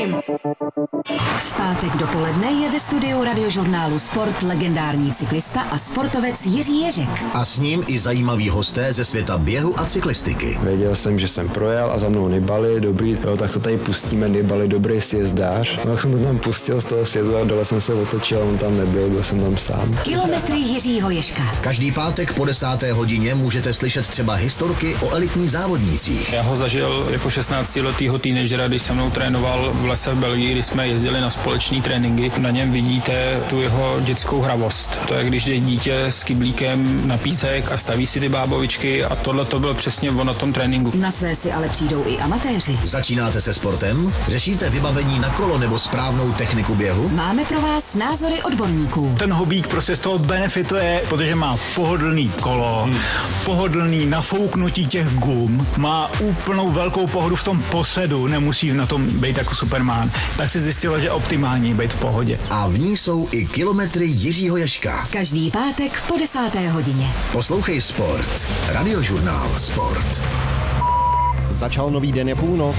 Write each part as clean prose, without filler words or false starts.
V pátek dopoledne je ve studiu Radiožurnálu Sport legendární cyklista a sportovec Jiří Ježek. A s ním i zajímaví hosté ze světa běhu a cyklistiky. Věděl jsem, že jsem projel a za mnou Nibali, dobrý, jo, tak to tady pustíme, Nibali, dobrý sjezdář. No, jak jsem to tam pustil z toho sjezdu a dole jsem se otočil a on tam nebyl, byl jsem tam sám. Kilometry Jiřího Ježka. Každý pátek po 10. hodině můžete slyšet třeba historky o elitních závodnících. Já ho zažil jako 16letýho teenagera, když se mnou trénoval v lese v Belgii, kdy jsme jezdili na společný tréninky. Na něm vidíte tu jeho dětskou hravost. To je, když jde dítě s kyblíkem na písek a staví si ty bábovičky, a tohle to bylo přesně ono tom tréninku. Na své si ale přijdou i amatéři. Začínáte se sportem? Řešíte vybavení na kolo nebo správnou techniku běhu? Máme pro vás názory odborníků. Ten hobík prostě z toho benefituje, protože má pohodlný kolo, pohodlný nafouknutí těch gum, má úplnou velkou pohodu v tom posedu, nemusí na tom být jako Superman. Tak se zjistilo, že optimální být v pohodě. A v ní jsou i kilometry Jiřího Ježka. Každý pátek po 10. hodině. Poslouchej Sport. Radiožurnál Sport. Začal nový den, je půlnoc.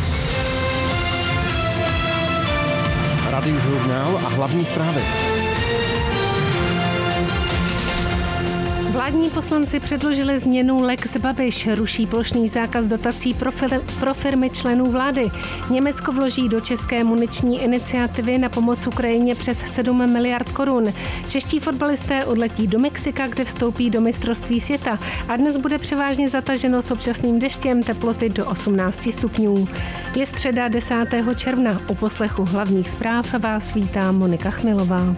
Radiožurnál a hlavní zprávy. Vládní poslanci předložili změnu Lex Babiš, ruší plošný zákaz dotací pro firmy členů vlády. Německo vloží do české muniční iniciativy na pomoc Ukrajině přes 7 miliard korun. Čeští fotbalisté odletí do Mexika, kde vstoupí do mistrovství světa. A dnes bude převážně zataženo s občasným deštěm, teploty do 18 stupňů. Je středa 10. června. U poslechu hlavních zpráv vás vítá Monika Chmilová.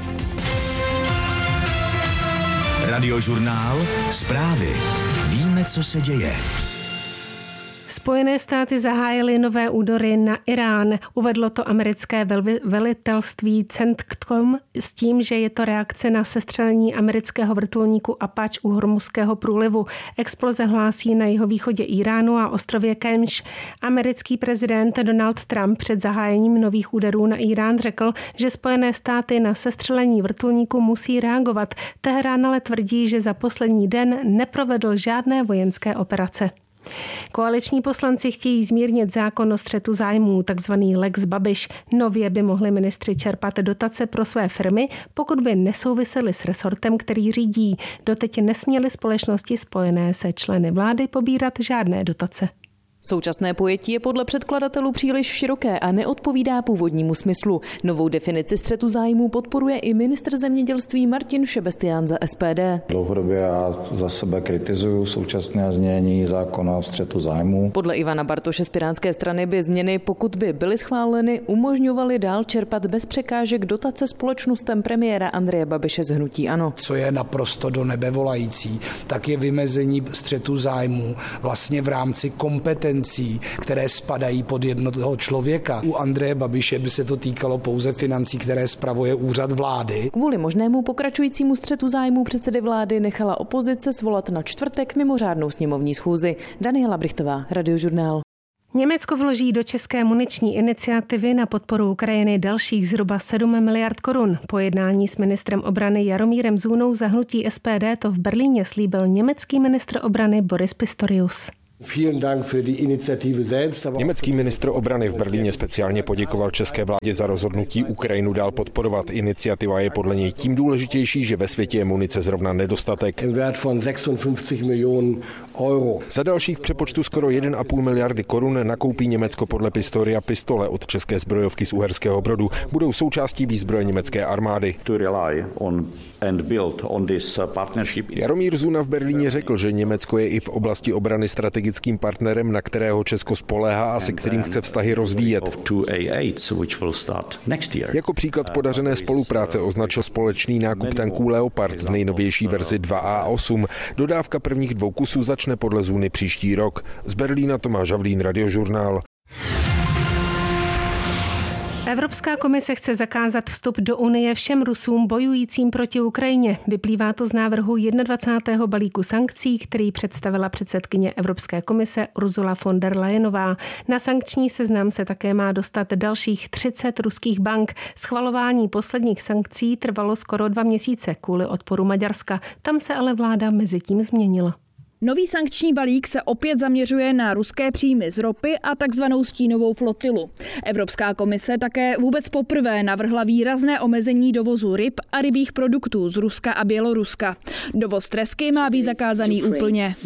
Radiožurnál Zprávy. Víme, co se děje. Spojené státy zahájily nové údery na Irán. Uvedlo to americké velitelství CENTCOM s tím, že je to reakce na sestřelení amerického vrtulníku Apache u Hormuzského průlivu. Exploze hlásí na jihovýchodě Iránu a ostrově Kemš. Americký prezident Donald Trump před zahájením nových úderů na Irán řekl, že Spojené státy na sestřelení vrtulníku musí reagovat. Teherán ale tvrdí, že za poslední den neprovedl žádné vojenské operace. Koaliční poslanci chtějí zmírnit zákon o střetu zájmů, takzvaný Lex Babiš. Nově by mohli ministři čerpat dotace pro své firmy, pokud by nesouvisely s resortem, který řídí. Doteď nesměly společnosti spojené se členy vlády pobírat žádné dotace. Současné pojetí je podle předkladatelů příliš široké a neodpovídá původnímu smyslu. Novou definici střetu zájmů podporuje i ministr zemědělství Martin Šebestián za SPD. Dlouhodobě já za sebe kritizuju současné znění zákona o střetu zájmů. Podle Ivana Bartoše z Pirátské strany by změny, pokud by byly schváleny, umožňovaly dál čerpat bez překážek dotace společnostem premiéra Andreje Babiše z hnutí ANO. Co je naprosto do nebe volající, tak je vymezení střetu zájmů vlastně v rámci kompetencí, které spadají pod jednoho člověka. U Andreje Babiše by se to týkalo pouze financí, které spravuje úřad vlády. Kvůli možnému pokračujícímu střetu zájmů předsedy vlády nechala opozice svolat na čtvrtek mimořádnou sněmovní schůzi. Daniela Brichtová, Radiožurnál. Německo vloží do české muniční iniciativy na podporu Ukrajiny dalších zhruba 7 miliard korun. Po jednání s ministrem obrany Jaromírem Zůnou za hnutí SPD to v Berlíně slíbil německý ministr obrany Boris Pistorius. Německý ministr obrany v Berlíně speciálně poděkoval české vládě za rozhodnutí Ukrajinu dál podporovat. Iniciativa je podle něj tím důležitější, že ve světě je munice zrovna nedostatek. Za dalších v přepočtu skoro 1,5 miliardy korun nakoupí Německo podle Pistoria pistole od české zbrojovky z Uherského Brodu. Budou součástí výzbroje německé armády. Jaromír Zůna v Berlíně řekl, že Německo je i v oblasti obrany strategickým partnerem, na kterého Česko spoléhá a se kterým chce vztahy rozvíjet. Jako příklad podařené spolupráce označil společný nákup tanků Leopard v nejnovější verzi 2A8. Dodávka prvních 2 kusů začne podle Zůny příští rok. Z Berlína Tomáš Havlín, Radiožurnál. Evropská komise chce zakázat vstup do Unie všem Rusům bojujícím proti Ukrajině. Vyplývá to z návrhu 21. balíku sankcí, který představila předsedkyně Evropské komise Ursula von der Leyenová. Na sankční seznam se také má dostat dalších 30 ruských bank. Schvalování posledních sankcí trvalo skoro 2 měsíce kvůli odporu Maďarska. Tam se ale vláda mezitím změnila. Nový sankční balík se opět zaměřuje na ruské příjmy z ropy a takzvanou stínovou flotilu. Evropská komise také vůbec poprvé navrhla výrazné omezení dovozu ryb a rybích produktů z Ruska a Běloruska. Dovoz tresky má být zakázaný úplně.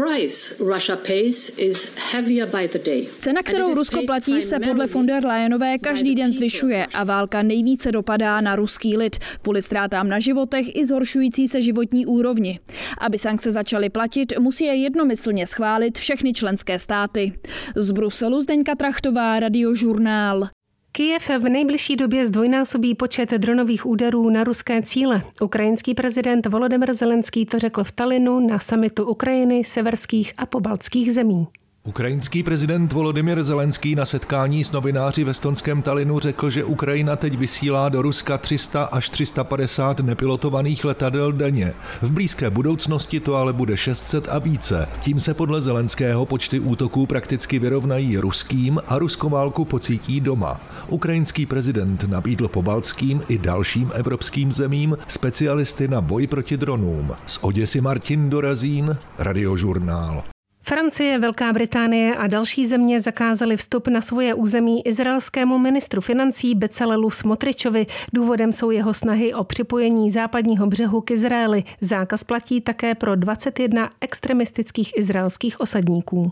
Cena, kterou Rusko platí, se podle von der Leyenové každý den zvyšuje a válka nejvíce dopadá na ruský lid kvůli ztrátám na životech i zhoršující se životní úrovni. Aby sankce začaly platit, musí je jednomyslně schválit všechny členské státy. Z Bruselu Zdeňka Trachtová, Radiožurnál. Kyjev v nejbližší době zdvojnásobí počet dronových úderů na ruské cíle. Ukrajinský prezident Volodymyr Zelenský to řekl v Tallinnu na summitu Ukrajiny, severských a pobaltských zemí. Ukrajinský prezident Volodymyr Zelenský na setkání s novináři v estonském Tallinnu řekl, že Ukrajina teď vysílá do Ruska 300 až 350 nepilotovaných letadel denně. V blízké budoucnosti to ale bude 600 a více. Tím se podle Zelenského počty útoků prakticky vyrovnají ruským a ruskoválku pocítí doma. Ukrajinský prezident nabídl pobaltským i dalším evropským zemím specialisty na boj proti dronům. Z Oděsy Martin Dorazín, Radiožurnál. Francie, Velká Británie a další země zakázaly vstup na svoje území izraelskému ministru financí Bezalelu Smotričovi. Důvodem jsou jeho snahy o připojení západního břehu k Izraeli. Zákaz platí také pro 21 extremistických izraelských osadníků.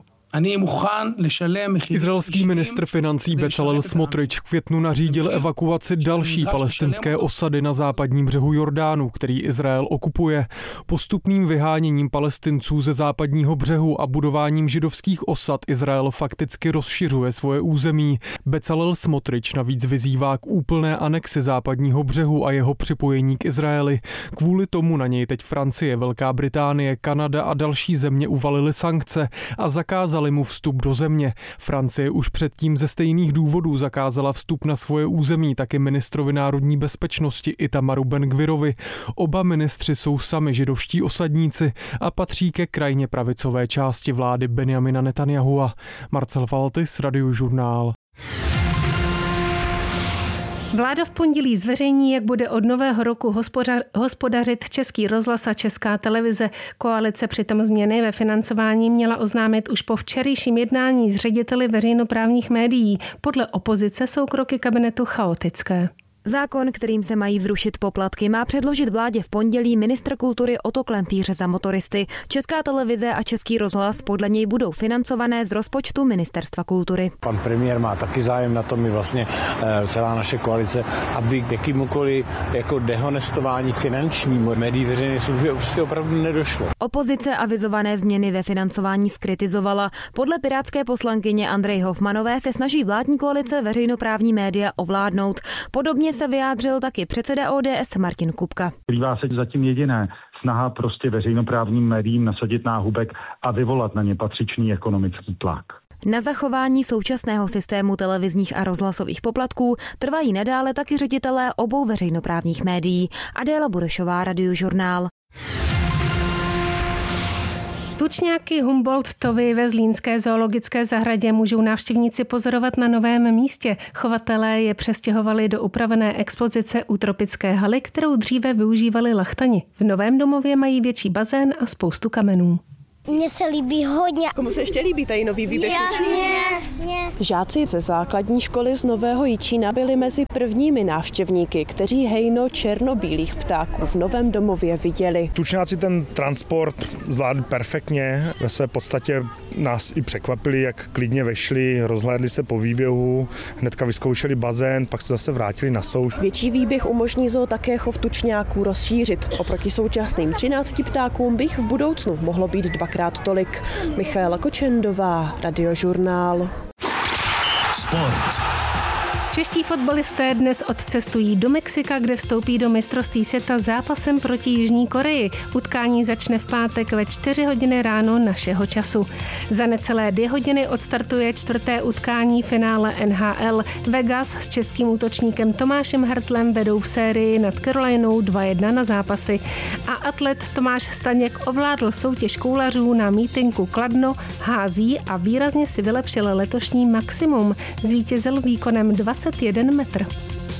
Izraelský ministr financí Bezalel Smotrič v květnu nařídil evakuaci další palestinské osady na západním břehu Jordánu, který Izrael okupuje. Postupným vyháněním Palestinců ze západního břehu a budováním židovských osad Izrael fakticky rozšiřuje svoje území. Bezalel Smotrič navíc vyzývá k úplné anexi západního břehu a jeho připojení k Izraeli. Kvůli tomu na něj teď Francie, Velká Británie, Kanada a další země uvalily sankce a zakázali mu vstup do země. Francie už předtím ze stejných důvodů zakázala vstup na svoje území taky ministrovi národní bezpečnosti Itamaru Ben-Gvirovi. Oba ministři jsou sami židovští osadníci a patří ke krajně pravicové části vlády Benjamina Netanyahua. Marcel Faltis, Radiožurnál. Vláda v pondělí zveřejní, jak bude od nového roku hospodařit Český rozhlas a Česká televize. Koalice přitom změny ve financování měla oznámit už po včerejším jednání s řediteli veřejnoprávních médií. Podle opozice jsou kroky kabinetu chaotické. Zákon, kterým se mají zrušit poplatky, má předložit vládě v pondělí ministr kultury Otto Klempíř za motoristy. Česká televize a Český rozhlas podle něj budou financované z rozpočtu Ministerstva kultury. Pan premiér má taky zájem na tom, i vlastně celá naše koalice, aby k jakýmukoliv jako dehonestování finančnímu médií veřejné služby už opravdu nedošlo. Opozice avizované změny ve financování skritizovala. Podle pirátské poslankyně Andreji Hofmanové se snaží vládní koalice veřejnoprávní média ovládnout. Podobně se vyjádřil taky předseda ODS Martin Kupka. Skrývá se zatím jediné snaha prostě veřejnoprávním médiím nasadit náhubek a vyvolat na ně patřičný ekonomický tlak. Na zachování současného systému televizních a rozhlasových poplatků trvají nadále taky ředitelé obou veřejnoprávních médií. Adéla Burešová, Radiožurnál. Tučňáky Humboldtovy ve zlínské zoologické zahradě můžou návštěvníci pozorovat na novém místě. Chovatelé je přestěhovali do upravené expozice u tropické haly, kterou dříve využívali lachtani. V novém domově mají větší bazén a spoustu kamenů. Mně se líbí hodně. Komu se ještě líbí tady nový výběh? Mně. Žáci ze základní školy z Nového Jičína byli mezi prvními návštěvníky, kteří hejno černobílých ptáků v novém domově viděli. Tučňáci ten transport zvládli perfektně. Ve své podstatě nás i překvapili, jak klidně vešli, rozhlédli se po výběhu, hnedka vyzkoušeli bazén, pak se zase vrátili na souš. Větší výběh umožní zoo také chov tučňáků rozšířit. Oproti současným 13 ptákům bych v budoucnu mohlo být dvakrát tolik. Michaela Kočendová, Radiožurnál. Sport. Čeští fotbalisté dnes odcestují do Mexika, kde vstoupí do mistrovství světa zápasem proti Jižní Koreji. Utkání začne v pátek ve 4 hodiny ráno našeho času. Za necelé 2 hodiny odstartuje 4. utkání finále NHL. Vegas s českým útočníkem Tomášem Hartlem vedou v sérii nad Carolinou 2-1 na zápasy. A atlet Tomáš Staněk ovládl soutěž koulařů na mítinku Kladno, hází a výrazně si vylepšil letošní maximum. Zvítězil výkonem 21 metr.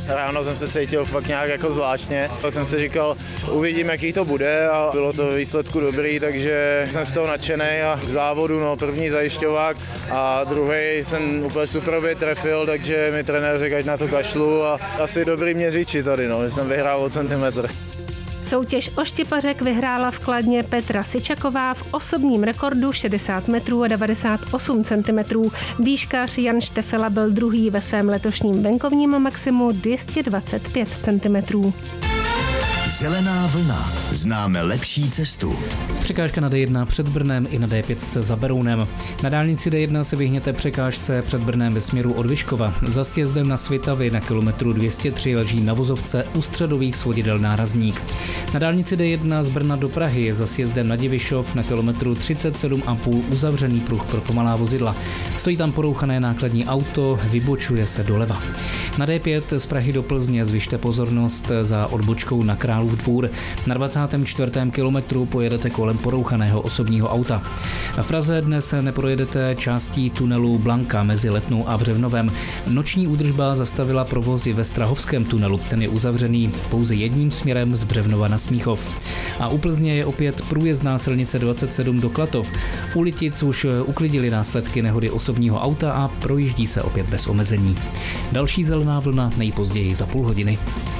Ráno jsem se cítil fakt nějak jako zvláštně, tak jsem si říkal, uvidím, jaký to bude a bylo to výsledku dobrý, takže jsem z toho nadšený a k závodu, první zajišťovák a druhý jsem úplně super trefil, takže mi trenér řekl, ať na to kašlu a asi dobrý měřiči tady, že jsem vyhrál o centimetr. Soutěž o štěpařek vyhrála v Kladně Petra Sičaková v osobním rekordu 60 metrů a 98 cm. Výškař Jan Štefela byl druhý ve svém letošním venkovním maximu 225 cm. Zelená vlna. Známe lepší cestu. Překážka na D1 před Brnem i na D5 za Berounem. Na dálnici D1 se vyhněte překážce před Brnem ve směru od Vyškova. Za sjezdem na Svitavy na kilometru 203 leží na vozovce u středových svodidel nárazník. Na dálnici D1 z Brna do Prahy je za sjezdem na Divišov na kilometru 37,5 uzavřený pruh pro pomalá vozidla. Stojí tam porouchané nákladní auto, vybočuje se doleva. Na D5 z Prahy do Plzně zvyšte pozornost za odbočkou na Králův Dvůr. Na 24. kilometru pojedete kolem porouchaného osobního auta. V Praze dnes neprojedete částí tunelu Blanka mezi Letnou a Břevnovem. Noční údržba zastavila provozy ve Strahovském tunelu. Ten je uzavřený pouze jedním směrem z Břevnova na Smíchov. A u Plzně je opět průjezdná silnice 27 do Klatov. U Litic už uklidili následky nehody osobního auta a projíždí se opět bez omezení. Další zelená vlna nejpozději za půl hodiny.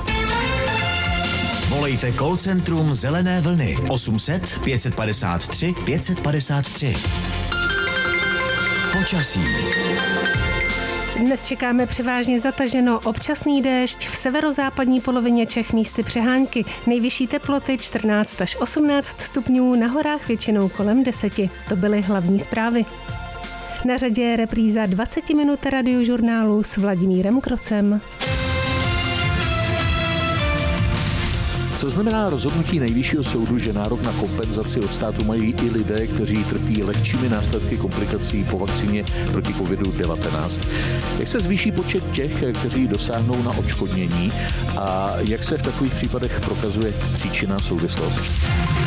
Volejte call centrum Zelené vlny 800 553 553. Počasí. Dnes čekáme převážně zataženo, občasný déšť, v severozápadní polovině Čech místy přehánky, nejvyšší teploty 14 až 18 stupňů, na horách většinou kolem 10. To byly hlavní zprávy. Na řadě je repríza 20 minut radiožurnálu s Vladimírem Krocem. Co znamená rozhodnutí Nejvyššího soudu, že nárok na kompenzaci od státu mají i lidé, kteří trpí lehčími následky komplikací po vakcíně proti COVID-19? Jak se zvýší počet těch, kteří dosáhnou na odškodnění a jak se v takových případech prokazuje příčinná souvislost?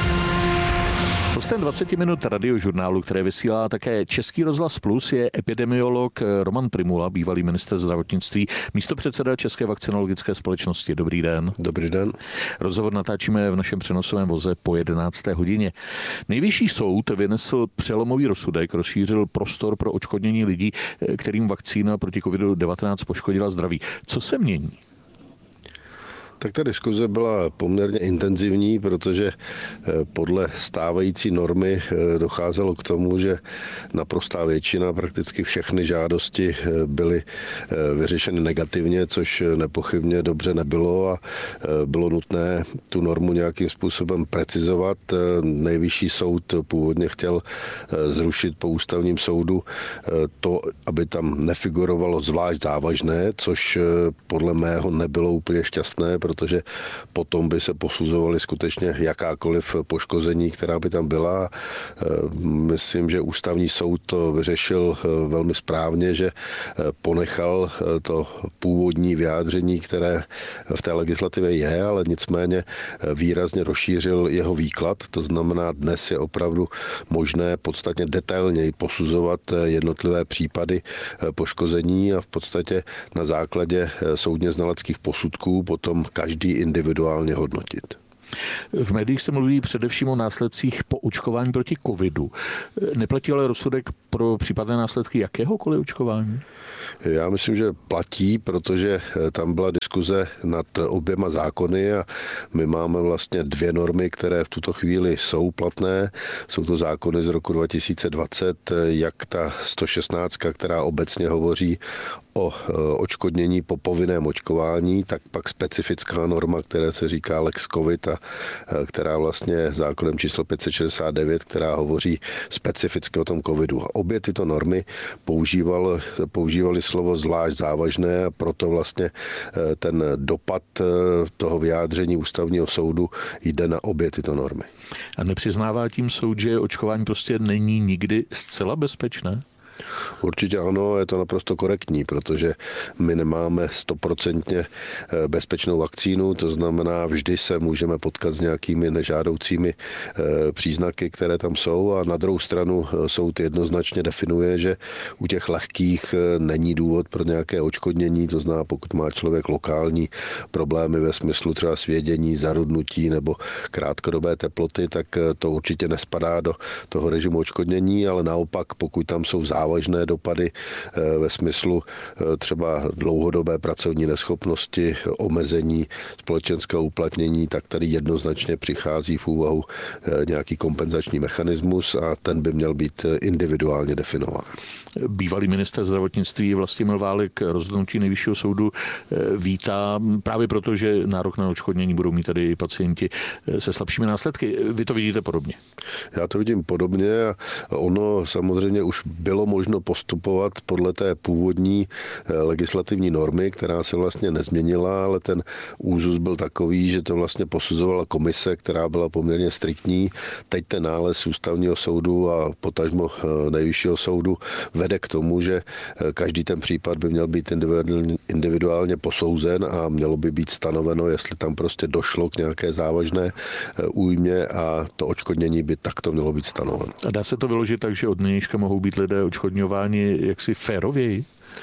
Hostem 20 minut radiožurnálu, které vysílá také Český rozhlas Plus, je epidemiolog Roman Prymula, bývalý ministr zdravotnictví, místopředseda České vakcinologické společnosti. Dobrý den. Dobrý den. Rozhovor natáčíme v našem přenosovém voze po 11. hodině. Nejvyšší soud vynesl přelomový rozsudek, rozšířil prostor pro odškodnění lidí, kterým vakcína proti COVID-19 poškodila zdraví. Co se mění? Tak ta diskuze byla poměrně intenzivní, protože podle stávající normy docházelo k tomu, že naprostá většina, prakticky všechny žádosti byly vyřešeny negativně, což nepochybně dobře nebylo a bylo nutné tu normu nějakým způsobem precizovat. Nejvyšší soud původně chtěl zrušit po ústavním soudu to, aby tam nefigurovalo zvlášť závažné, což podle mého nebylo úplně šťastné, protože potom by se posuzovaly skutečně jakákoliv poškození, která by tam byla. Myslím, že ústavní soud to vyřešil velmi správně, že ponechal to původní vyjádření, které v té legislativě je, ale nicméně výrazně rozšířil jeho výklad. To znamená, dnes je opravdu možné podstatně detailněji posuzovat jednotlivé případy poškození a v podstatě na základě soudně znaleckých posudků potom každý individuálně hodnotit. V médiích se mluví především o následcích po očkování proti covidu. Neplatí ale rozsudek pro případné následky jakéhokoliv očkování? Já myslím, že platí, protože tam byla diskuze nad oběma zákony a my máme vlastně dvě normy, které v tuto chvíli jsou platné. Jsou to zákony z roku 2020, jak ta 116, která obecně hovoří o odškodnění po povinném očkování, tak pak specifická norma, která se říká Lex COVID a která vlastně zákonem číslo 569, která hovoří specificky o tom covidu. Obě tyto normy používaly slovo zvlášť závažné a proto vlastně ten dopad toho vyjádření ústavního soudu jde na obě tyto normy. A nepřiznává tím soud, že očkování prostě není nikdy zcela bezpečné? Určitě ano, je to naprosto korektní, protože my nemáme 100% bezpečnou vakcínu, to znamená, vždy se můžeme potkat s nějakými nežádoucími příznaky, které tam jsou, a na druhou stranu soud jednoznačně definuje, že u těch lehkých není důvod pro nějaké odškodnění, to znamená, pokud má člověk lokální problémy ve smyslu třeba svědění, zarudnutí nebo krátkodobé teploty, tak to určitě nespadá do toho režimu odškodnění, ale naopak, pokud tam jsou závažné dopady ve smyslu třeba dlouhodobé pracovní neschopnosti, omezení společenského uplatnění, tak tady jednoznačně přichází v úvahu nějaký kompenzační mechanismus a ten by měl být individuálně definován. Bývalý ministr zdravotnictví Vlastimil Válek rozhodnutí Nejvyššího soudu vítá právě proto, že nárok na odškodnění budou mít tady pacienti se slabšími následky. Vy to vidíte podobně? Já to vidím podobně a ono samozřejmě už bylo možno postupovat podle té původní legislativní normy, která se vlastně nezměnila, ale ten úzus byl takový, že to vlastně posuzovala komise, která byla poměrně striktní. Teď ten nález Ústavního soudu a potažmo Nejvyššího soudu vede k tomu, že každý ten případ by měl být individuálně posouzen a mělo by být stanoveno, jestli tam prostě došlo k nějaké závažné újmě a to odškodnění by takto mělo být stanoveno. A dá se to vyložit tak, že od nynějška mohou být lidé odškodňováni jaksi férověji?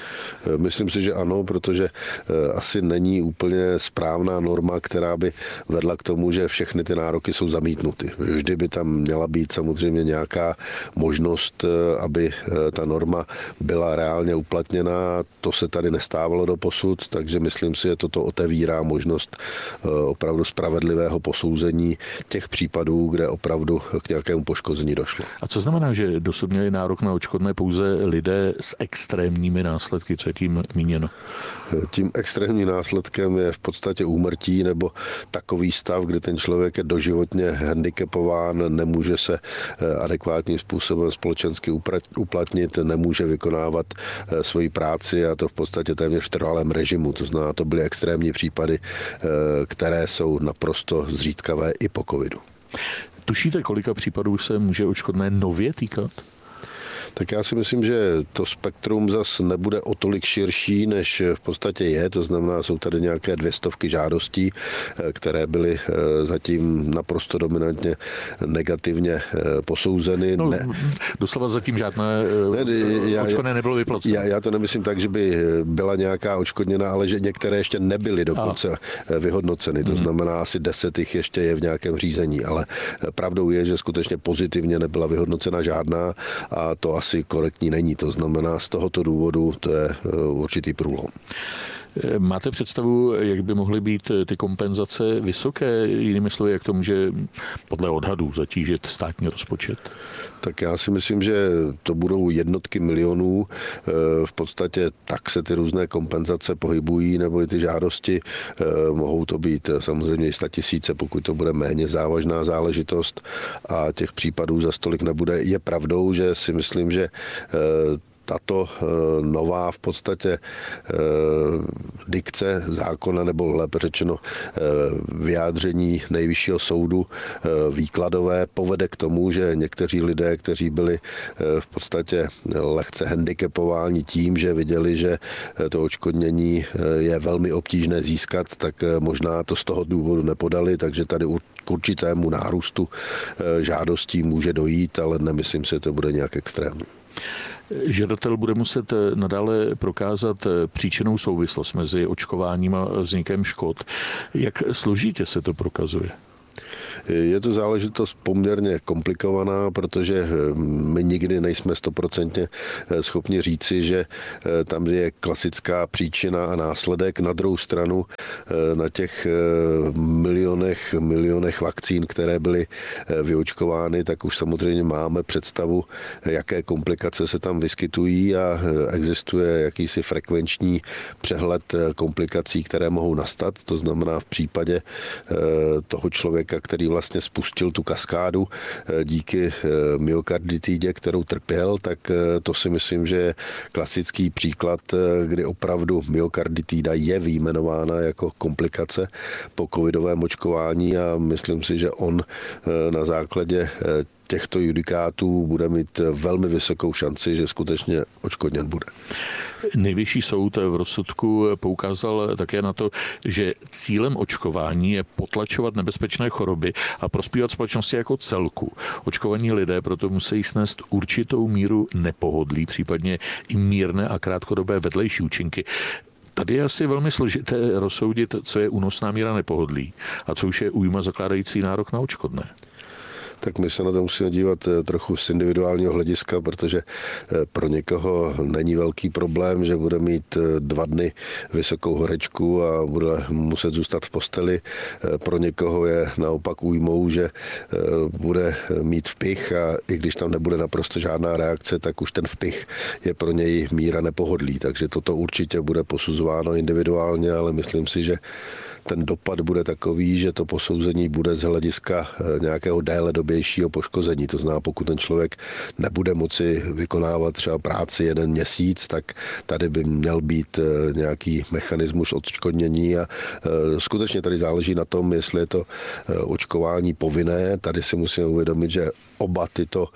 Myslím si, že ano, protože asi není úplně správná norma, která by vedla k tomu, že všechny ty nároky jsou zamítnuty. Vždy by tam měla být samozřejmě nějaká možnost, aby ta norma byla reálně uplatněna. To se tady nestávalo doposud, takže myslím si, že toto otevírá možnost opravdu spravedlivého posouzení těch případů, kde opravdu k nějakému poškození došlo. A co znamená, že dosud měli nárok na odškodné pouze lidé s extrémními následky? Co je tím míněno? Tím extrémním následkem je v podstatě úmrtí nebo takový stav, kdy ten člověk je doživotně handicapován, nemůže se adekvátním způsobem společensky uplatnit, nemůže vykonávat svoji práci a to v podstatě téměř v trvalém režimu. To znamená, to byly extrémní případy, které jsou naprosto zřídkavé i po covidu. Tušíte, kolika případů se může odškodné nově týkat? Tak já si myslím, že to spektrum zas nebude o tolik širší, než v podstatě je. To znamená, jsou tady nějaké 200 žádostí, které byly zatím naprosto dominantně negativně posouzeny. No, doslova zatím žádné odškodné nebylo vyplaceno. Já to nemyslím tak, že by byla nějaká odškodněna, ale že některé ještě nebyly dokonce vyhodnoceny. To znamená, asi 10 jich ještě je v nějakém řízení, ale pravdou je, že skutečně pozitivně nebyla vyhodnocena žádná a to asi korektní není. To znamená, z tohoto důvodu to je určitý průlom. Máte představu, jak by mohly být ty kompenzace vysoké? Jinými slovy, jak to může podle odhadů zatížit státní rozpočet? Tak já si myslím, že to budou jednotky milionů. V podstatě tak se ty různé kompenzace pohybují, nebo i ty žádosti. Mohou to být samozřejmě i 100 000, pokud to bude méně závažná záležitost a těch případů za stolik nebude. Je pravdou, že si myslím, že tato nová v podstatě dikce zákona, nebo lépe řečeno vyjádření Nejvyššího soudu výkladové povede k tomu, že někteří lidé, kteří byli v podstatě lehce handicapováni tím, že viděli, že to odškodnění je velmi obtížné získat, tak možná to z toho důvodu nepodali, takže tady k určitému nárůstu žádostí může dojít, ale nemyslím si, že to bude nějak extrémní. Žadatel bude muset nadále prokázat příčinnou souvislost mezi očkováním a vznikem škod. Jak složitě se to prokazuje? Je to záležitost poměrně komplikovaná, protože my nikdy nejsme 100% schopni říci, že tam je klasická příčina a následek. Na druhou stranu na těch milionech vakcín, které byly vyočkovány, tak už samozřejmě máme představu, jaké komplikace se tam vyskytují a existuje jakýsi frekvenční přehled komplikací, které mohou nastat. To znamená v případě toho člověka, který vlastně spustil tu kaskádu díky myokarditidě, kterou trpěl, tak to si myslím, že je klasický příklad, kdy opravdu myokarditida je vyjmenována jako komplikace po covidovém očkování a myslím si, že on na základě těchto judikátů bude mít velmi vysokou šanci, že skutečně odškodněn bude. Nejvyšší soud v rozsudku poukázal také na to, že cílem očkování je potlačovat nebezpečné choroby a prospívat společnosti jako celku. Očkovaní lidé proto musí snést určitou míru nepohodlí, případně i mírné a krátkodobé vedlejší účinky. Tady je asi velmi složité rozsoudit, co je únosná míra nepohodlí a co už je újma zakládající nárok na odškodné. Tak my se na to musíme dívat trochu z individuálního hlediska, protože pro někoho není velký problém, že bude mít 2 dny vysokou horečku a bude muset zůstat v posteli. Pro někoho je naopak újmou, že bude mít vpich a i když tam nebude naprosto žádná reakce, tak už ten vpich je pro něj míra nepohodlí. Takže toto určitě bude posuzováno individuálně, ale myslím si, že ten dopad bude takový, že to posouzení bude z hlediska nějakého déledobějšího poškození. To znamená, pokud ten člověk nebude moci vykonávat třeba práci 1 měsíc, tak tady by měl být nějaký mechanismus odškodnění a skutečně tady záleží na tom, jestli je to očkování povinné. Tady si musíme uvědomit, že oba tyto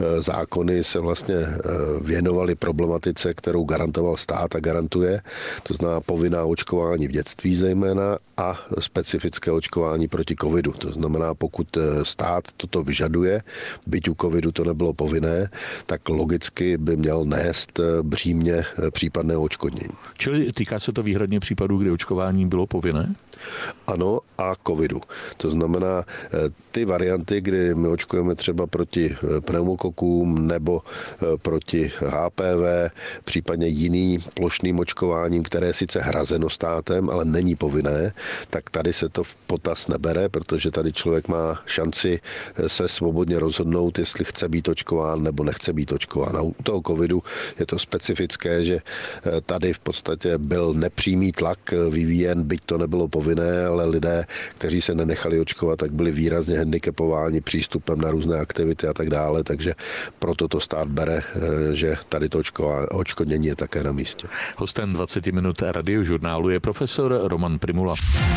zákony se vlastně věnovaly problematice, kterou garantoval stát a garantuje. To znamená povinná očkování v dětství zejména a specifické očkování proti covidu. To znamená, pokud stát toto vyžaduje, byť u covidu to nebylo povinné, tak logicky by měl nést břímě případného odškodnění. Čili týká se to výhradně případů, kdy očkování bylo povinné? Ano, a covidu. To znamená, ty varianty, kdy my očkujeme třeba proti pneumokokům nebo proti HPV, případně jiným plošným očkováním, které je sice hrazeno státem, ale není povinné, tak tady se to v potaz nebere, protože tady člověk má šanci se svobodně rozhodnout, jestli chce být očkován nebo nechce být očkován. A u toho covidu je to specifické, že tady v podstatě byl nepřímý tlak vyvíjen, byť to nebylo povinné, ale lidé, kteří se nenechali očkovat, tak byli výrazně handicapováni přístupem na různé aktivity a tak dále, takže proto to stát bere, že tady to odškodnění je také na místě. Hostem 20 minut Radiožurnálu je profesor Roman Primula.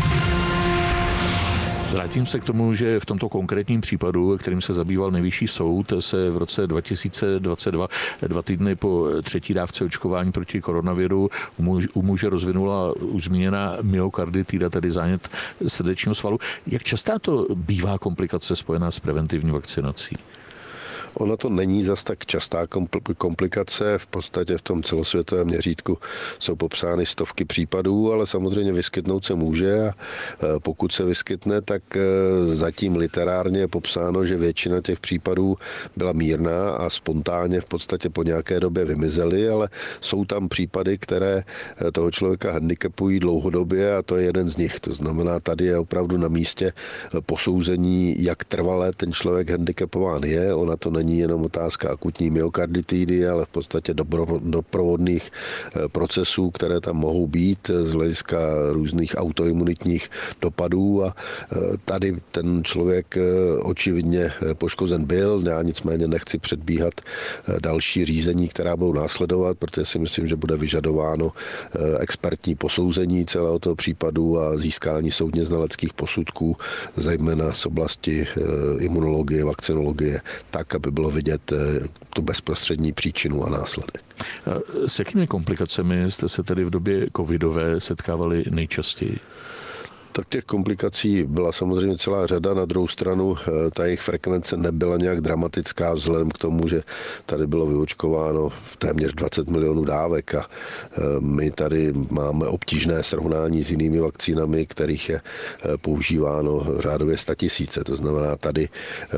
Vrátím se k tomu, že v tomto konkrétním případu, kterým se zabýval nejvyšší soud, se v roce 2022, 2 týdny po 3. dávce očkování proti koronaviru, u muže rozvinula už zmíněná myokarditida, tedy zánět srdečního svalu. Jak častá to bývá komplikace spojená s preventivní vakcinací? Ona to není zas tak častá komplikace, v podstatě v tom celosvětovém měřítku jsou popsány stovky případů, ale samozřejmě vyskytnout se může a pokud se vyskytne, tak zatím literárně je popsáno, že většina těch případů byla mírná a spontánně v podstatě po nějaké době vymizely, ale jsou tam případy, které toho člověka handicapují dlouhodobě a to je jeden z nich. To znamená, tady je opravdu na místě posouzení, jak trvale ten člověk handicapován je. Ona to není jenom otázka akutní myokarditidy, ale v podstatě doprovodných procesů, které tam mohou být z hlediska různých autoimunitních dopadů a tady ten člověk očividně poškozen byl. Já nicméně nechci předbíhat další řízení, která budou následovat, protože si myslím, že bude vyžadováno expertní posouzení celého toho případu a získání soudně znaleckých posudků, zejména z oblasti imunologie, vakcinologie, tak, aby bylo vidět tu bezprostřední příčinu a následek. S jakými komplikacemi jste se tedy v době covidové setkávali nejčastěji? Tak těch komplikací byla samozřejmě celá řada, na druhou stranu ta jejich frekvence nebyla nějak dramatická vzhledem k tomu, že tady bylo vyočkováno téměř 20 milionů dávek a my tady máme obtížné srovnání s jinými vakcínami, kterých je používáno řádově 100 000. To znamená, tady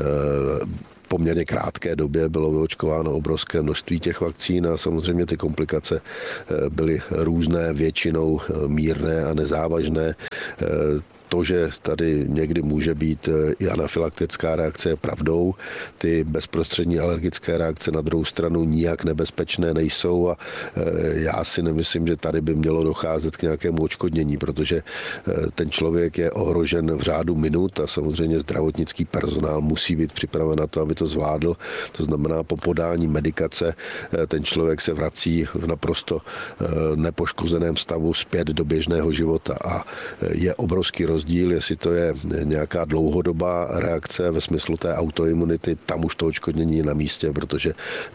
poměrně krátké době bylo vyočkováno obrovské množství těch vakcín a samozřejmě ty komplikace byly různé, většinou mírné a nezávažné. To, že tady někdy může být i anafylaktická reakce, je pravdou. Ty bezprostřední alergické reakce na druhou stranu nijak nebezpečné nejsou a já si nemyslím, že tady by mělo docházet k nějakému odškodnění, protože ten člověk je ohrožen v řádu minut a samozřejmě zdravotnický personál musí být připraven na to, aby to zvládl. To znamená, po podání medikace ten člověk se vrací v naprosto nepoškozeném stavu zpět do běžného života a je obrovský rozdíl rozdíl, jestli to je nějaká dlouhodobá reakce ve smyslu té autoimunity, tam už to odškodnění je na místě, protože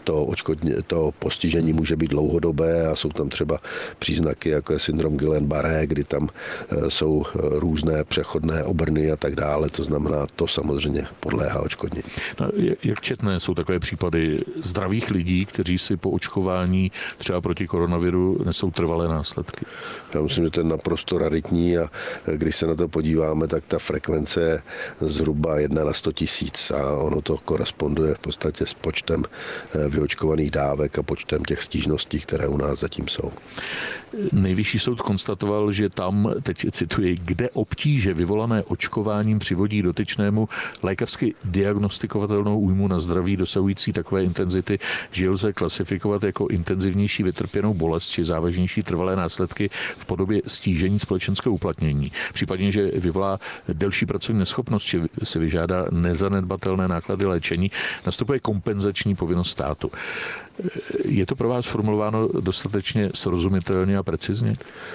to postižení může být dlouhodobé a jsou tam třeba příznaky, jako je syndrom Guillain-Barré, kdy tam jsou různé přechodné obrny a tak dále, to znamená, to samozřejmě podléhá odškodnění. No, jak četné jsou takové případy zdravých lidí, kteří si po očkování třeba proti koronaviru nesou trvalé následky? Já myslím, že to je naprosto raritní a když se na to podíváme, tak ta frekvence je zhruba 1 na 100 000 a ono to koresponduje v podstatě s počtem vyočkovaných dávek a počtem těch stížností, které u nás zatím jsou. Nejvyšší soud konstatoval, že tam, teď cituji, kde obtíže vyvolané očkováním přivodí dotyčnému lékařsky diagnostikovatelnou újmu na zdraví dosahující takové intenzity, že lze klasifikovat jako intenzivnější vytrpěnou bolest či závažnější trvalé následky v podobě stížení společenského uplatnění. Případně, že vyvolá delší pracovní neschopnost či se vyžádá nezanedbatelné náklady léčení, nastupuje kompenzační povinnost státu. Je to pro vás formulováno dostatečně srozumitelně a precizně?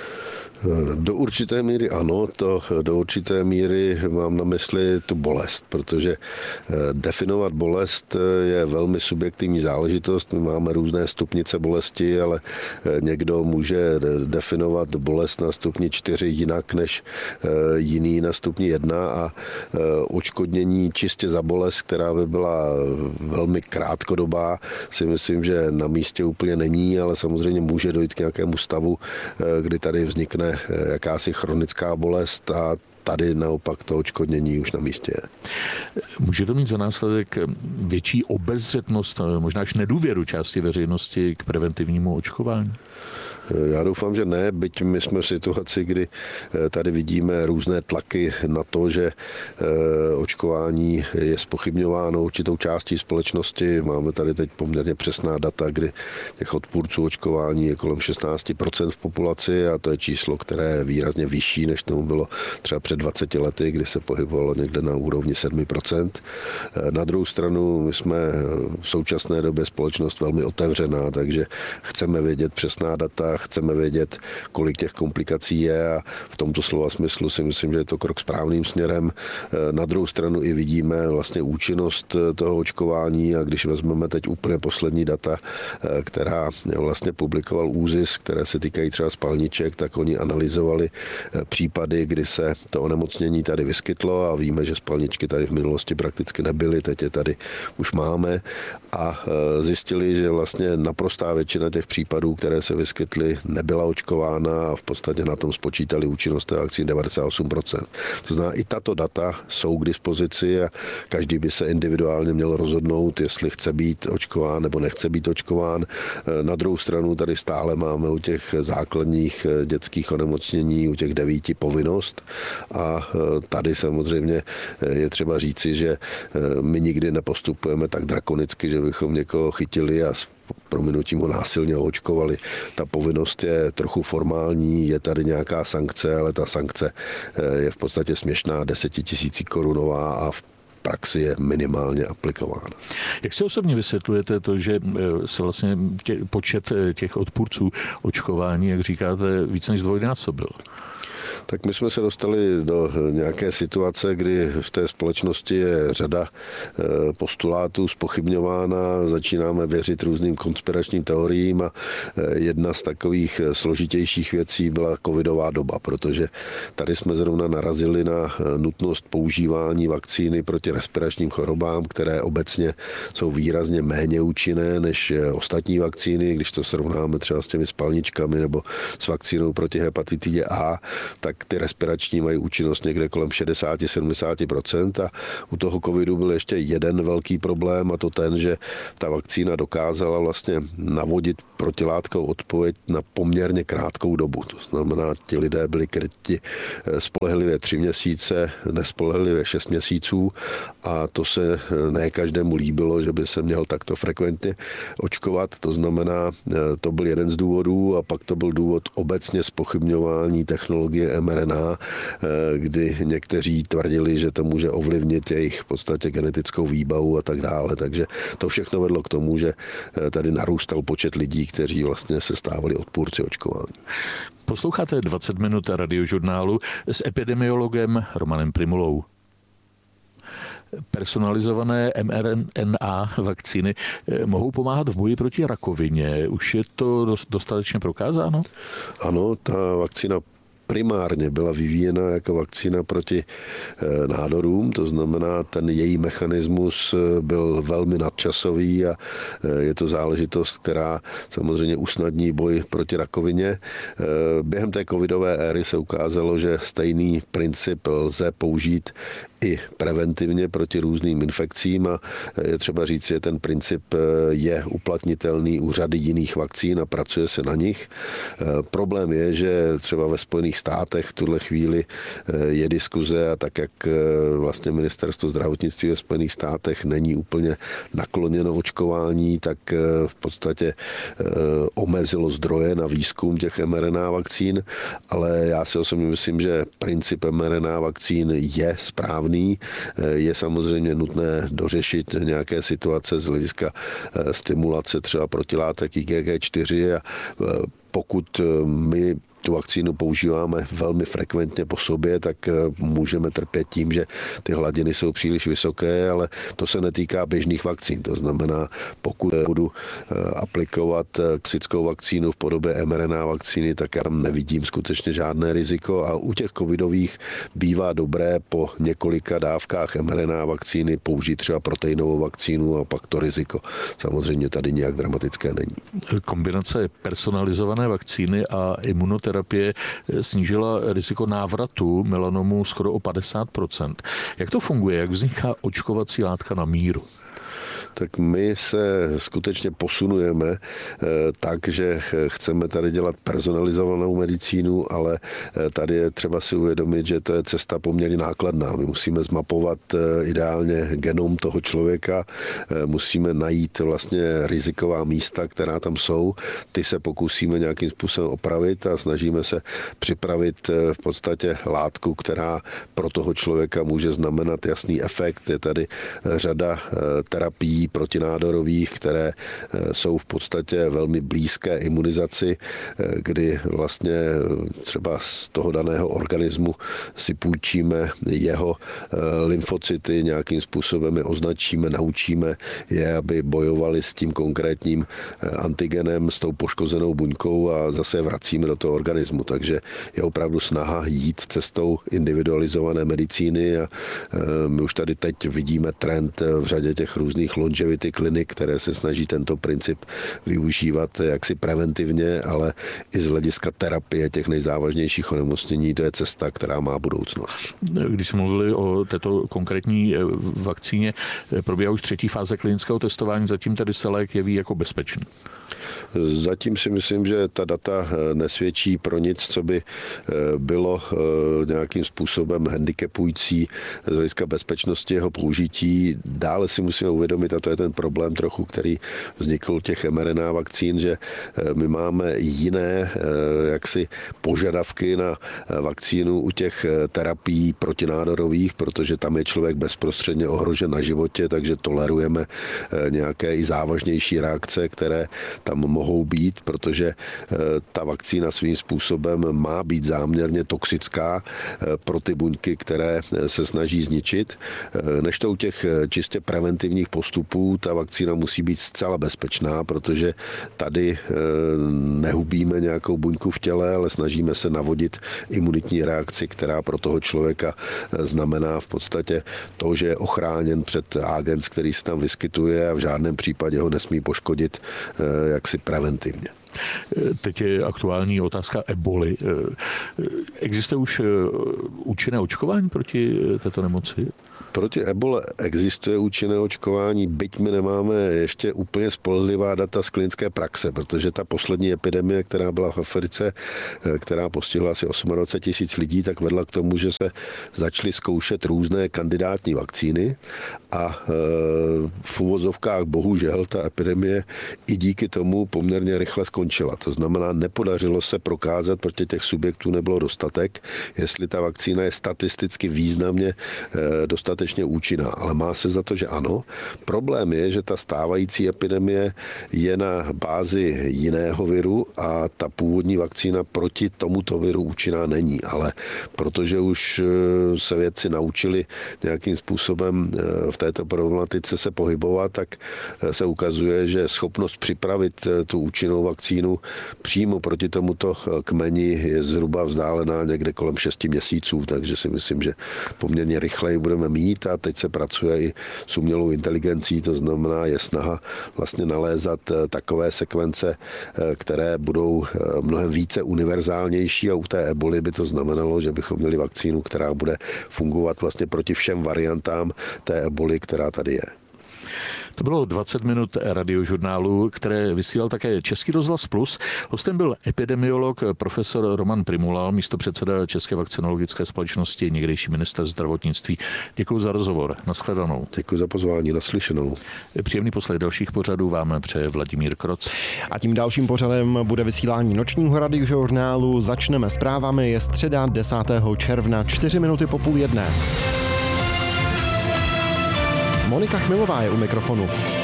Do určité míry ano, do určité míry mám na mysli tu bolest, protože definovat bolest je velmi subjektivní záležitost. My máme různé stupnice bolesti, ale někdo může definovat bolest na stupni 4 jinak než jiný na stupni 1 a odškodnění čistě za bolest, která by byla velmi krátkodobá, si myslím, že na místě úplně není, ale samozřejmě může dojít k nějakému stavu, kdy tady vznikne jakási chronická bolest a tady naopak to odškodnění už na místě je. Může to mít za následek větší obezřetnost, možná až nedůvěru části veřejnosti k preventivnímu očkování? Já doufám, že ne, byť my jsme v situaci, kdy tady vidíme různé tlaky na to, že očkování je zpochybňováno určitou částí společnosti. Máme tady teď poměrně přesná data, kdy těch odpůrců očkování je kolem 16% v populaci a to je číslo, které je výrazně vyšší, než tomu bylo třeba před 20 lety, kdy se pohybovalo někde na úrovni 7%. Na druhou stranu my jsme v současné době společnost velmi otevřená, takže chceme vědět přesná data, chceme vědět, kolik těch komplikací je a v tomto slova smyslu si myslím, že je to krok správným směrem. Na druhou stranu i vidíme vlastně účinnost toho očkování a když vezmeme teď úplně poslední data, která vlastně publikoval ÚZIS, které se týkají třeba spalniček, tak oni analyzovali případy, kdy se to onemocnění tady vyskytlo a víme, že spalničky tady v minulosti prakticky nebyly, teď je tady už máme a zjistili, že vlastně naprostá většina těch případů, které se vyskytly, nebyla očkována a v podstatě na tom spočítali účinnost té vakcíny 98%. To znamená, i tato data jsou k dispozici a každý by se individuálně měl rozhodnout, jestli chce být očkován nebo nechce být očkován. Na druhou stranu tady stále máme u těch základních dětských onemocnění, u těch 9 povinnost a tady samozřejmě je třeba říci, že my nikdy nepostupujeme tak drakonicky, že bychom někoho chytili a prominutím ho násilně očkovali. Ta povinnost je trochu formální, je tady nějaká sankce, ale ta sankce je v podstatě směšná, 10 000 korunová a v praxi je minimálně aplikována. Jak si osobně vysvětlujete to, že se vlastně počet těch odpůrců očkování, jak říkáte, víc než zdvojnásobil? Tak my jsme se dostali do nějaké situace, kdy v té společnosti je řada postulátů zpochybňována, začínáme věřit různým konspiračním teoriím a jedna z takových složitějších věcí byla covidová doba, protože tady jsme zrovna narazili na nutnost používání vakcíny proti respiračním chorobám, které obecně jsou výrazně méně účinné než ostatní vakcíny, když to srovnáme třeba s těmi spalničkami nebo s vakcínou proti hepatitidě A, tak ty respirační mají účinnost někde kolem 60-70% a u toho covidu byl ještě jeden velký problém a to ten, že ta vakcína dokázala vlastně navodit protilátkovou odpověď na poměrně krátkou dobu. To znamená, ti lidé byli kryti spolehlivě 3 měsíce, nespolehlivě 6 měsíců a to se ne každému líbilo, že by se měl takto frekventně očkovat. To znamená, to byl jeden z důvodů a pak to byl důvod obecně zpochybňování technologie mRNA, kdy někteří tvrdili, že to může ovlivnit jejich v podstatě genetickou výbavu a tak dále. Takže to všechno vedlo k tomu, že tady narůstal počet lidí, kteří vlastně se stávali odpůrci očkování. Posloucháte 20 minut radiožurnálu s epidemiologem Romanem Primulou. Personalizované mRNA vakcíny mohou pomáhat v boji proti rakovině. Už je to dostatečně prokázáno? Ano, ta vakcína primárně byla vyvíjena jako vakcína proti nádorům, to znamená, ten její mechanismus byl velmi nadčasový a je to záležitost, která samozřejmě usnadní boj proti rakovině. Během té covidové éry se ukázalo, že stejný princip lze použít i preventivně proti různým infekcím a je třeba říct, že ten princip je uplatnitelný u řady jiných vakcín a pracuje se na nich. Problém je, že třeba ve Spojených státech v tuhle chvíli je diskuze a tak, jak vlastně ministerstvo zdravotnictví ve Spojených státech není úplně nakloněno očkování, tak v podstatě omezilo zdroje na výzkum těch mRNA vakcín, ale já si osobně myslím, že princip mRNA vakcín je správný. Je samozřejmě nutné dořešit nějaké situace z hlediska stimulace třeba protilátek IgG4 a pokud my tu vakcínu používáme velmi frekventně po sobě, tak můžeme trpět tím, že ty hladiny jsou příliš vysoké, ale to se netýká běžných vakcín. To znamená, pokud budu aplikovat klasickou vakcínu v podobě mRNA vakcíny, tak já tam nevidím skutečně žádné riziko a u těch covidových bývá dobré po několika dávkách mRNA vakcíny použít třeba proteinovou vakcínu a pak to riziko samozřejmě tady nějak dramatické není. Kombinace personalizované vakcíny a imunoterapie snížila riziko návratu melanomu skoro o 50%. Jak to funguje? Jak vzniká očkovací látka na míru? Tak my se skutečně posunujeme tak, že chceme tady dělat personalizovanou medicínu, ale tady je třeba si uvědomit, že to je cesta poměrně nákladná. My musíme zmapovat ideálně genom toho člověka, musíme najít vlastně riziková místa, která tam jsou. Ty se pokusíme nějakým způsobem opravit a snažíme se připravit v podstatě látku, která pro toho člověka může znamenat jasný efekt. Je tady řada terapií protinádorových, které jsou v podstatě velmi blízké imunizaci, kdy vlastně třeba z toho daného organismu si půjčíme jeho lymfocyty, nějakým způsobem je označíme, naučíme je, aby bojovali s tím konkrétním antigenem, s tou poškozenou buňkou a zase vracíme do toho organismu. Takže je opravdu snaha jít cestou individualizované medicíny a my už tady teď vidíme trend v řadě těch různých longevity klinik, které se snaží tento princip využívat jaksi preventivně, ale i z hlediska terapie těch nejzávažnějších onemocnění, to je cesta, která má budoucnost. Když jsme mluvili o této konkrétní vakcíně, probíhá už 3. fáze klinického testování, zatím tedy se lék jeví jako bezpečný. Zatím si myslím, že ta data nesvědčí pro nic, co by bylo nějakým způsobem handicapující z hlediska bezpečnosti jeho použití. Dále si musíme uvědomit, a to je ten problém trochu, který vznikl u těch mRNA vakcín, že my máme jiné jaksi požadavky na vakcínu u těch terapií protinádorových, protože tam je člověk bezprostředně ohrožen na životě, takže tolerujeme nějaké i závažnější reakce, které tam mohou být, protože ta vakcína svým způsobem má být záměrně toxická pro ty buňky, které se snaží zničit. Než to u těch čistě preventivních postupů, ta vakcína musí být zcela bezpečná, protože tady nehubíme nějakou buňku v těle, ale snažíme se navodit imunitní reakci, která pro toho člověka znamená v podstatě to, že je ochráněn před agens, který se tam vyskytuje a v žádném případě ho nesmí poškodit jaksi preventivně. Teď je aktuální otázka eboli. Existuje už účinné očkování proti této nemoci? Proti ebole existuje účinné očkování, byť my nemáme ještě úplně spolehlivá data z klinické praxe, protože ta poslední epidemie, která byla v Africe, která postihla asi 28 tisíc lidí, tak vedla k tomu, že se začaly zkoušet různé kandidátní vakcíny a v uvozovkách bohužel ta epidemie i díky tomu poměrně rychle skončila. To znamená, nepodařilo se prokázat, protože těch subjektů nebylo dostatek, jestli ta vakcína je statisticky významně dostatečně účinná, ale má se za to, že ano. Problém je, že ta stávající epidemie je na bázi jiného viru a ta původní vakcína proti tomuto viru účinná není, ale protože už se vědci naučili nějakým způsobem v této problematice se pohybovat, tak se ukazuje, že schopnost připravit tu účinnou vakcínu přímo proti tomuto kmeni je zhruba vzdálená někde kolem 6 měsíců, takže si myslím, že poměrně rychleji budeme mít a teď se pracuje i s umělou inteligencí, to znamená je snaha vlastně nalézat takové sekvence, které budou mnohem více univerzálnější a u té eboli by to znamenalo, že bychom měli vakcínu, která bude fungovat vlastně proti všem variantám té eboli, která tady je. To bylo 20 minut radiožurnálu, které vysílal také Český rozhlas Plus. Hostem byl epidemiolog profesor Roman Prymula, místopředseda České vakcinologické společnosti, někdejší ministr zdravotnictví. Děkuji za rozhovor. Nashledanou. Děkuji za pozvání. Naslyšenou. Příjemný poslech dalších pořadů vám přeje Vladimír Kroc. A tím dalším pořadem bude vysílání nočního radiožurnálu. Začneme zprávami. Je středa 10. června, 4 minuty po 12:30. Monika Chmilová je u mikrofonu.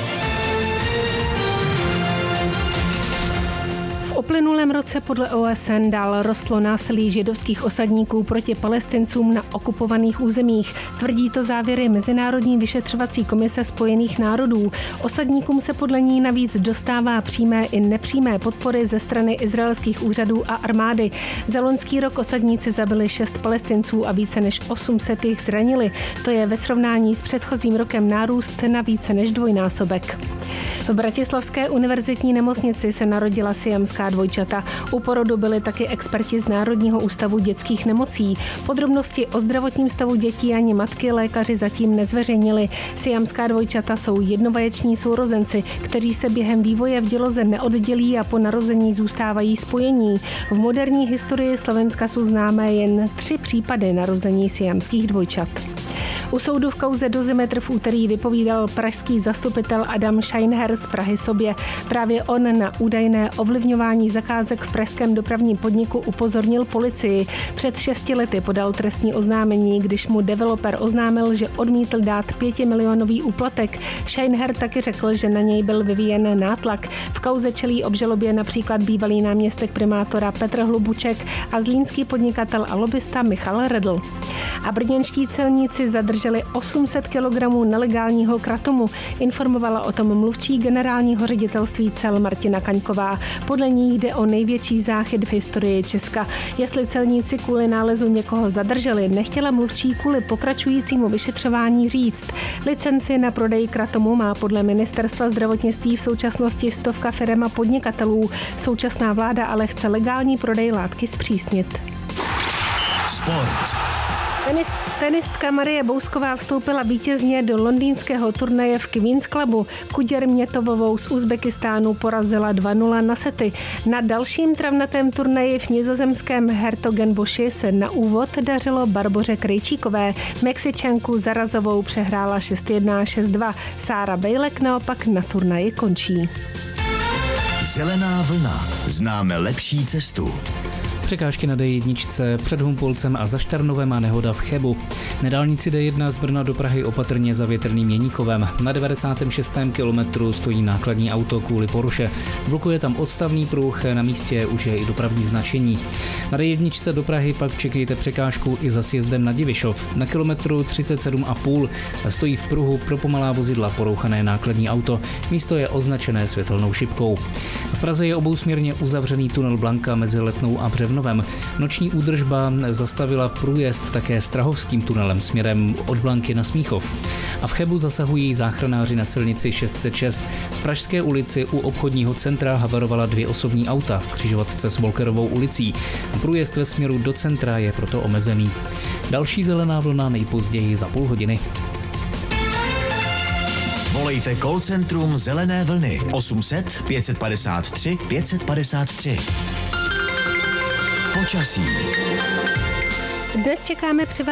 V uplynulém roce podle OSN dál rostlo násilí židovských osadníků proti Palestincům na okupovaných územích. Tvrdí to závěry Mezinárodní vyšetřovací komise Spojených národů. Osadníkům se podle ní navíc dostává přímé i nepřímé podpory ze strany izraelských úřadů a armády. Za loňský rok osadníci zabili 6 Palestinců a více než 800 jich zranili. To je ve srovnání s předchozím rokem nárůst na více než dvojnásobek. V bratislavské univerzitní nemocnici se narodila siamská dvojčata. U porodu byli taky experti z Národního ústavu dětských nemocí. Podrobnosti o zdravotním stavu dětí ani matky lékaři zatím nezveřejnili. Siamská dvojčata jsou jednovaječní sourozenci, kteří se během vývoje v děloze neoddělí a po narození zůstávají spojení. V moderní historii Slovenska jsou známé jen 3 případy narození siamských dvojčat. U soudu v kauze Dozimetr v úterý vypovídal pražský zastupitel Adam Scheinher z Prahy sobě. Právě on na údajné ovlivňování zakázek v pražském dopravním podniku upozornil policii. Před 6 lety podal trestní oznámení, když mu developer oznámil, že odmítl dát 5milionový úplatek. Scheinher taky řekl, že na něj byl vyvíjen nátlak. V kauze čelí obžalobě například bývalý náměstek primátora Petr Hlubuček a zlínský podnikatel a lobista Michal Redl. A brněnští celníci zadrželi 800 kg nelegálního kratomu. Informovala o tom mluvčí generálního ředitelství cel Martina Kaňková. Podle ní jde o největší záchyt v historii Česka. Jestli celníci kvůli nálezu někoho zadrželi, nechtěla mluvčí kvůli pokračujícímu vyšetřování říct. Licenci na prodej kratomu má podle ministerstva zdravotnictví v současnosti 100 firem a podnikatelů. Současná vláda ale chce legální prodej látky zpřísnit. Sport. Tenistka Marie Bousková vstoupila vítězně do londýnského turnaje v Queen's Clubu. Kuděr Mětovovou z Uzbekistánu porazila 2-0 na sety. Na dalším travnatém turnaji v nizozemském Hertogenboši se na úvod dařilo Barboře Krejčíkové. Mexičanku Zarazovou přehrála 6-1 a 6-2. Sára Bejlek naopak na turnaji končí. Zelená vlna. Známe lepší cestu. Překážky na D1 před Humpolcem a za Štarnovem a nehoda v Chebu. Na dálnici D1 z Brna do Prahy opatrně za Větrným Měníkovem. Na 96. kilometru stojí nákladní auto kvůli poruše. Blokuje tam odstavný pruh, na místě už je i dopravní značení. Na D1 do Prahy pak čekejte překážku i za sjezdem na Divišov. Na kilometru 37,5 stojí v pruhu pro pomalá vozidla porouchané nákladní auto. Místo je označené světelnou šipkou. V Praze je obousměrně uzavřený tunel Blanka mezi Letnou a Břevnovem. Noční údržba zastavila průjezd také Strahovským tunelem směrem od Blanky na Smíchov. A v Chebu zasahují záchranáři na silnici 606. V Pražské ulici u obchodního centra havarovala 2 osobní auta v křižovatce s Volkerovou ulicí. Průjezd ve směru do centra je proto omezený. Další zelená vlna nejpozději za půl hodiny. Volejte call centrum Zelené vlny 800 553 553. Počasí. Dnes čekáme